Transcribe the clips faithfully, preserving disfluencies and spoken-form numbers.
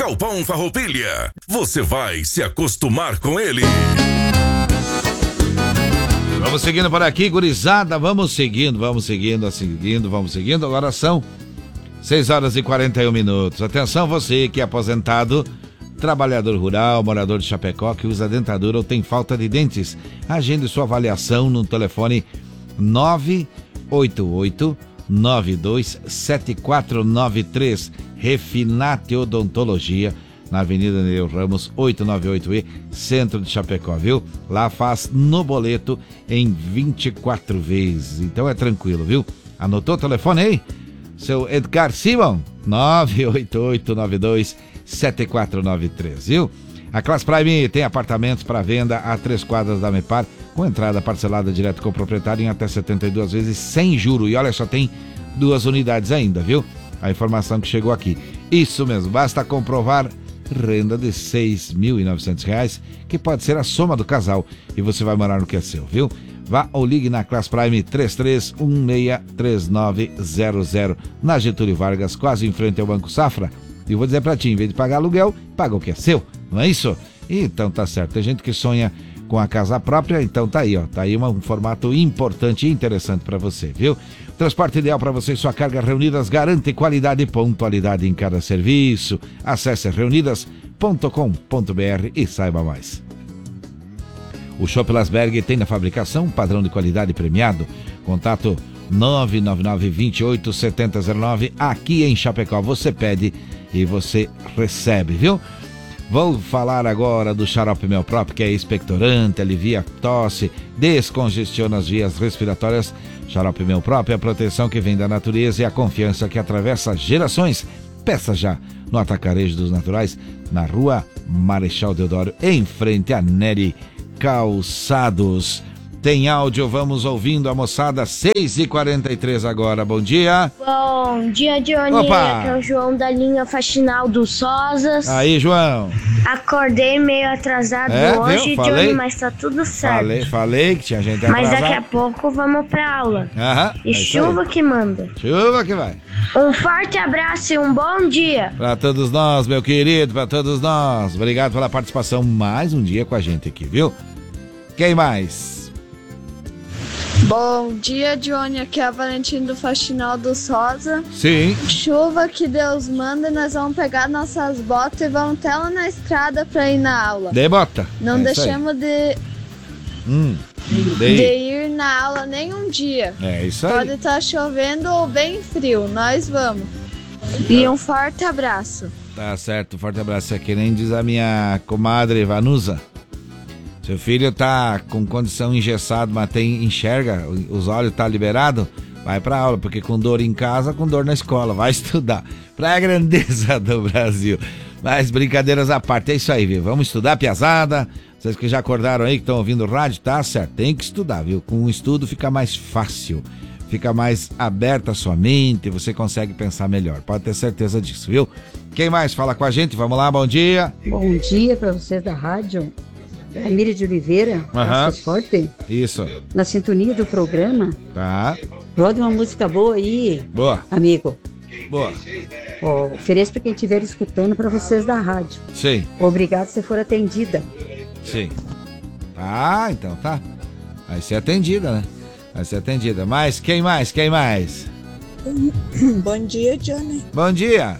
Galpão Farroupilha. Você vai se acostumar com ele. Vamos seguindo por aqui, gurizada. Vamos seguindo, vamos seguindo, seguindo, vamos seguindo. Agora são seis horas e quarenta e um minutos. Atenção, você que é aposentado, trabalhador rural, morador de Chapecó, que usa dentadura ou tem falta de dentes. Agende sua avaliação no telefone nove oito oito, nove dois sete quatro nove três. Refinate Odontologia, na Avenida Nereu Ramos, oitocentos e noventa e oito E, centro de Chapecó, viu? Lá faz no boleto em vinte e quatro vezes. Então é tranquilo, viu? Anotou o telefone aí? Seu Edgar Simon, nove oito oito, nove dois sete quatro nove três, viu? A Class Prime tem apartamentos para venda a três quadras da Mepar, com entrada parcelada direto com o proprietário em até setenta e duas vezes sem juro. E olha, só tem duas unidades ainda, viu? A informação que chegou aqui. Isso mesmo, basta comprovar renda de seis mil e novecentos reais, que pode ser a soma do casal, e você vai morar no que é seu, viu? Vá ou ligue na Class Prime três três um seis três nove zero zero, na Getúlio Vargas, quase em frente ao Banco Safra. E eu vou dizer pra ti, em vez de pagar aluguel, paga o que é seu, não é isso? Então tá certo, tem gente que sonha com a casa própria, então tá aí, ó, tá aí uma, um formato importante e interessante pra você, viu? Transporte ideal para você e sua carga. Reunidas garante qualidade e pontualidade em cada serviço. Acesse reunidas ponto com ponto br e saiba mais. O Chopp Lasberg tem na fabricação um padrão de qualidade premiado. Contato nove nove nove, dois oito sete zero zero nove. Aqui em Chapecó você pede e você recebe, viu? Vou falar agora do xarope Mel Prop, que é expectorante, alivia a tosse, descongestiona as vias respiratórias. Xarope Mel Prop é a proteção que vem da natureza e a confiança que atravessa gerações. Peça já no Atacarejo dos Naturais, na rua Marechal Deodoro, em frente a Nery Calçados. Tem áudio, vamos ouvindo a moçada, seis e quarenta e três agora, bom dia. Bom dia, Johnny, Opa. aqui é o João da linha Faxinal dos Sozas. Aí, João. Acordei meio atrasado É, hoje, viu? Falei. Johnny, mas tá tudo certo. Falei, falei que tinha gente Mas atrasada. daqui a pouco vamos pra aula. Aham, E é isso chuva aí. que manda. Chuva que vai. Um forte abraço e um bom dia. Pra todos nós, meu querido, pra todos nós. Obrigado pela participação mais um dia com a gente aqui, viu? Quem mais? Bom dia, Johnny. Aqui é a Valentina do Faxinal do Sosa. Sim. Chuva que Deus manda, nós vamos pegar nossas botas e vamos até lá na estrada pra ir na aula. De bota. Não É isso aí. deixemos de, Hum. de ir na aula nem um dia. É isso aí. Pode estar chovendo ou bem frio, nós vamos. E um forte abraço. Tá certo, forte abraço. É que nem diz a minha comadre Vanusa. Seu filho tá com condição engessado, mas tem, enxerga, os olhos tá liberado, vai pra aula, porque com dor em casa, com dor na escola, vai estudar. Pra grandeza do Brasil. Mas brincadeiras à parte, é isso aí, viu? Vamos estudar, piazada. Vocês que já acordaram aí, que estão ouvindo o rádio, tá certo, tem que estudar, viu? Com o estudo fica mais fácil, fica mais aberta a sua mente, você consegue pensar melhor, pode ter certeza disso, viu? Quem mais fala com a gente? Vamos lá, bom dia. Bom dia pra vocês da rádio. É Miriam de Oliveira, Aham. Forte, Isso. na sintonia do programa. Tá. Roda uma música boa aí, Boa. amigo. Boa. Ó, ofereço para quem estiver escutando para vocês da rádio. Sim. Obrigado se for atendida. Sim. Ah, então tá. Vai ser atendida, né? Vai ser atendida. Mas quem mais? Quem mais? Bom dia, Johnny. Bom dia.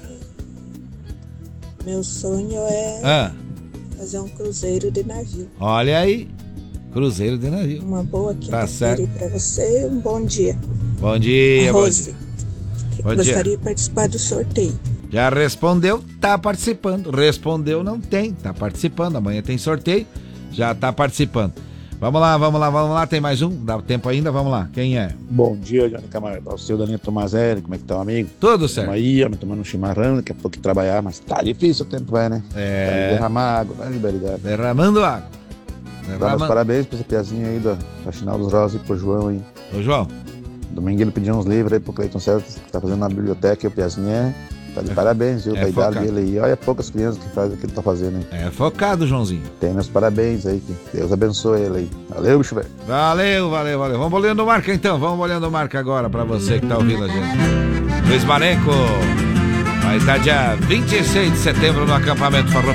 Meu sonho é Ah, fazer um cruzeiro de navio. olha aí. Cruzeiro de navio. Uma boa Tá certo. quinta-feira para você e um bom dia. Bom dia, bom Rose, dia. que Bom gostaria dia. de participar do sorteio. Já respondeu, tá participando. Respondeu, não tem, tá participando. Amanhã tem sorteio, já tá participando. Vamos lá, vamos lá, vamos lá. Tem mais um? Dá tempo ainda? Vamos lá. Quem é? Bom dia, Johnny Camargo. O seu Danilo Tomazelli, como é que tá, amigo? Tudo certo. Estamos aí, ó, tomando um chimarrão, daqui a pouco trabalhar, mas tá difícil o tempo, vai, né? É. Tá derramar água, né, liberidade. Derramando água. Dá meus Derramando. parabéns pra esse piazinho aí, da Faxinal dos Rosas e pro João aí. Ô, João. Domingo ele pediu uns livros aí pro Cleiton César, que tá fazendo na biblioteca, e o piazinho é... Tá de É. parabéns, viu? É Da idade focado. dele aí. Olha poucas crianças que fazem o que ele tá fazendo, hein? É focado, Joãozinho. Tem meus parabéns aí, que Deus abençoe ele aí. Valeu, bicho, velho. Valeu, valeu, valeu. Vamos olhando marca então, vamos olhando marca agora pra você que tá ouvindo a gente. Luiz Marenco. Vai estar dia vinte e seis de setembro no acampamento Farroupilha.